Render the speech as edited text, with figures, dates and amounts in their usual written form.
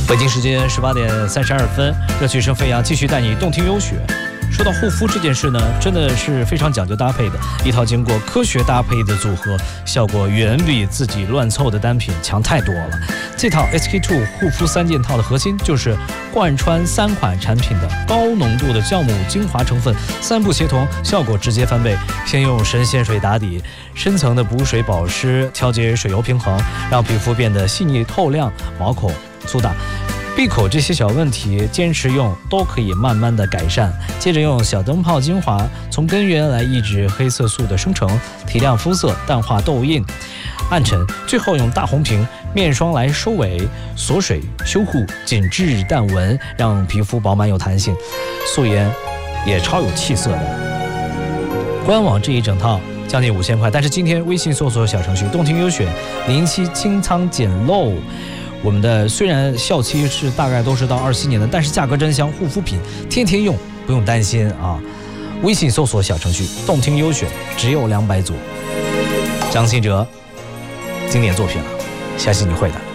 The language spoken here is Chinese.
北京时间18:32，热曲声飞扬，继续带你动听优选。说到护肤这件事呢，真的是非常讲究搭配的，一套经过科学搭配的组合，效果远比自己乱凑的单品强太多了。这套 SK2 护肤3件套的核心就是贯穿3款产品的高浓度的酵母精华成分，3步协同，效果直接翻倍。先用神仙水打底，深层的补水保湿，调节水油平衡，让皮肤变得细腻透亮，毛孔粗大。闭口这些小问题，坚持用都可以慢慢的改善。接着用小灯泡精华，从根源来抑制黑色素的生成，提亮肤色，淡化痘印、暗沉。最后用大红瓶面霜来收尾，锁水修护，紧致淡纹，让皮肤饱满有弹性，素颜也超有气色的。官网这一整套将近5000块，但是今天微信搜索小程序动听优选07清仓捡漏。我们的虽然效期是大概都是到27年的，但是价格真香，护肤品天天用，不用担心啊！微信搜索小程序动听优选，只有200组。张信哲经典作品了，相信你会的。